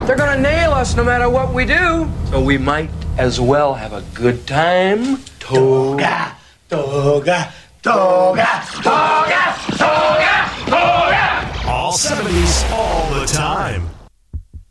They're gonna nail us no matter what we do. So we might as well have a good time. Toga, toga, toga, toga.